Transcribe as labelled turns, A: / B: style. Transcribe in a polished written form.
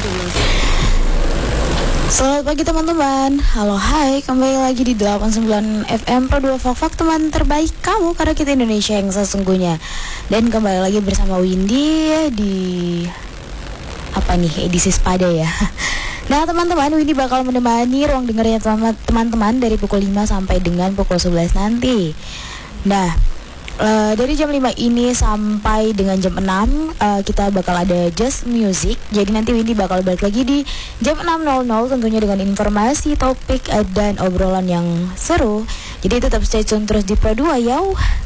A: Selamat pagi teman-teman. Halo hai, kembali lagi di 89 FM Pro 2 Fak teman terbaik kamu karena kita Indonesia yang sesungguhnya. Dan kembali lagi bersama Windy di edisi Spada ya. Nah teman-teman, Windy bakal menemani ruang dengarnya teman-teman dari pukul 5 sampai dengan pukul 11 nanti. Nah, dari jam 5 ini sampai dengan jam 6 kita bakal ada Just Music. Jadi nanti Windy bakal balik lagi di jam 6.00 tentunya dengan informasi, topik, dan obrolan yang seru. Jadi tetap stay tune terus di Pro 2 ya.